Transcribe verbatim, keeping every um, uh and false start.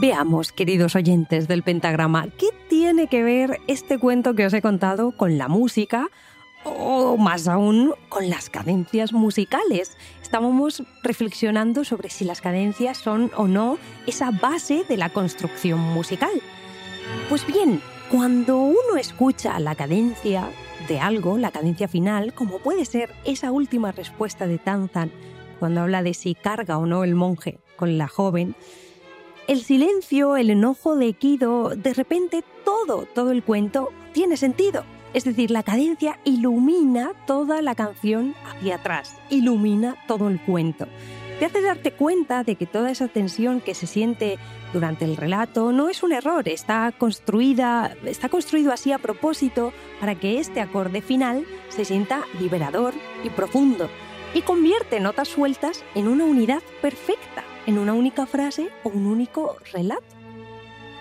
Veamos, queridos oyentes del Pentagrama, ¿qué tiene que ver este cuento que os he contado con la música o más aún con las cadencias musicales? Estábamos reflexionando sobre si las cadencias son o no esa base de la construcción musical. Pues bien, cuando uno escucha la cadencia de algo, la cadencia final, como puede ser esa última respuesta de Tanzan cuando habla de si carga o no el monje con la joven, el silencio, el enojo de Kido, de repente todo, todo el cuento tiene sentido. Es decir, la cadencia ilumina toda la canción hacia atrás, ilumina todo el cuento. Te hace darte cuenta de que toda esa tensión que se siente durante el relato no es un error, está construida, está construido así a propósito para que este acorde final se sienta liberador y profundo y convierte notas sueltas en una unidad perfecta, en una única frase o un único relato.